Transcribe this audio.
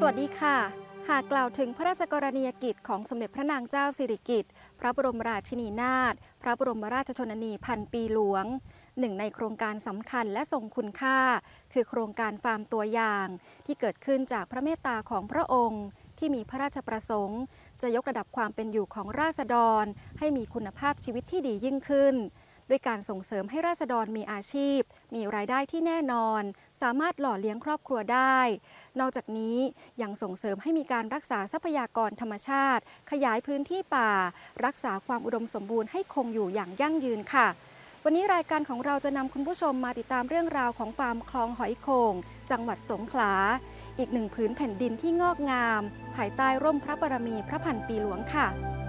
สวัสดีค่ะหากกล่าวถึงพระราชกรณียกิจของสมเด็จพระนางเจ้าสิริกิติ์พระบรมราชินีนาถพระบรมราชชนนีพันปีหลวงหนึ่งในโครงการสำคัญและทรงคุณค่าคือโครงการฟาร์มตัวอย่างที่เกิดขึ้นจากพระเมตตาของพระองค์ที่มีพระราชประสงค์จะยกระดับความเป็นอยู่ของราษฎรให้มีคุณภาพชีวิตที่ดียิ่งขึ้นด้วยการส่งเสริมให้ราษฎรมีอาชีพมีรายได้ที่แน่นอนสามารถหล่อเลี้ยงครอบครัวได้นอกจากนี้ยังส่งเสริมให้มีการรักษาทรัพยากรธรรมชาติขยายพื้นที่ป่ารักษาความอุดมสมบูรณ์ให้คงอยู่อย่างยั่งยืนค่ะวันนี้รายการของเราจะนำคุณผู้ชมมาติดตามเรื่องราวของฟาร์มคลองหอยโข่งจังหวัดสงขลาอีกหนึ่งผืนแผ่นดินที่งอกงามภายใต้ร่มพระบารมีพระพันปีหลวงค่ะ